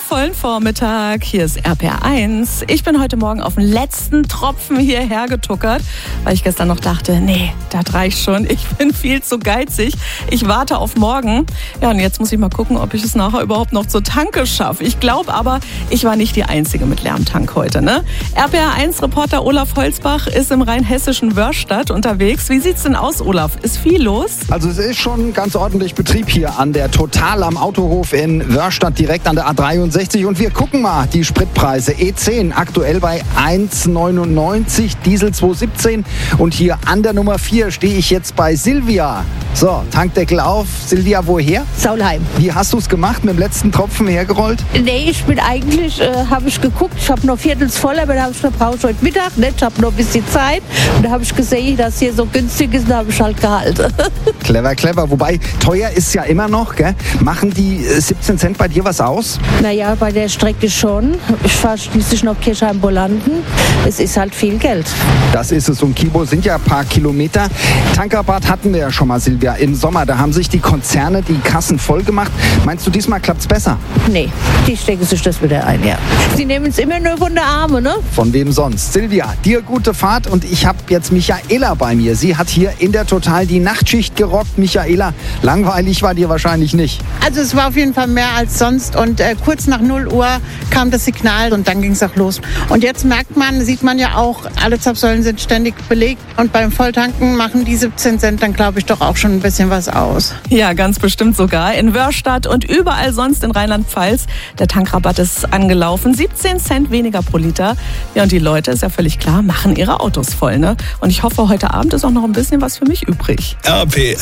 wundervollen Vormittag. Hier ist RPR1. Ich bin heute Morgen auf den letzten Tropfen hierher getuckert, weil ich gestern noch dachte, nee, das reicht schon. Ich bin viel zu geizig. Ich warte auf morgen. Ja, und jetzt muss ich mal gucken, ob ich es nachher überhaupt noch zur Tanke schaffe. Ich glaube aber, ich war nicht die Einzige mit leerem Tank heute, ne? RPR1-Reporter Olaf Holzbach ist im rheinhessischen Wörrstadt unterwegs. Wie sieht's denn aus, Olaf? Ist viel los? Also es ist schon ganz ordentlich Betrieb hier an der Total am Autohof in Wörrstadt, direkt an der A63. Und wir gucken mal die Spritpreise. E10 aktuell bei 1,99, Diesel 2,17. Und hier an der Nummer 4 stehe ich jetzt bei Silvia. So, Tankdeckel auf. Silvia, woher? Saulheim. Wie hast du es gemacht, mit dem letzten Tropfen hergerollt? Nee, ich bin eigentlich, habe ich geguckt, ich habe noch viertels voll, aber da habe ich gebraucht heute Mittag, ne? Ich habe noch ein bisschen Zeit und da habe ich gesehen, dass hier so günstig ist und da habe ich halt gehalten. Clever, clever. Wobei, teuer ist ja immer noch, gell? Machen die 17 Cent bei dir was aus? Naja, bei der Strecke schon. Ich fahre schließlich noch Kirchheim-Bolanden. Es ist halt viel Geld. Das ist es. Und Kibo sind ja ein paar Kilometer. Tankrabatt hatten wir ja schon mal, Silvia, im Sommer. Da haben sich die Konzerne die Kassen voll gemacht. Meinst du, diesmal klappt's besser? Nee, die stecken sich das wieder ein, ja. Sie nehmen es immer nur von der Arme, ne? Von wem sonst? Silvia, dir gute Fahrt. Und ich habe jetzt Michaela bei mir. Sie hat hier in der Total die Nachtschicht gerockt. Michaela, langweilig war dir wahrscheinlich nicht. Also es war auf jeden Fall mehr als sonst und kurz nach 0 Uhr kam das Signal und dann ging es auch los. Und jetzt sieht man ja auch, alle Zapfsäulen sind ständig belegt und beim Volltanken machen die 17 Cent dann, glaube ich, doch auch schon ein bisschen was aus. Ja, ganz bestimmt sogar. In Wörrstadt und überall sonst in Rheinland-Pfalz. Der Tankrabatt ist angelaufen. 17 Cent weniger pro Liter. Ja, und die Leute, ist ja völlig klar, machen ihre Autos voll, ne? Und ich hoffe, heute Abend ist auch noch ein bisschen was für mich übrig.